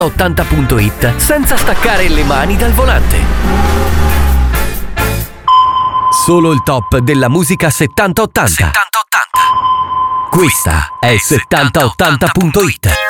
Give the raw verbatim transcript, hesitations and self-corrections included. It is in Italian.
ottanta punto it senza staccare le mani dal volante. Solo il top della musica settanta ottanta. settanta ottanta. Questa è settanta ottanta punto it.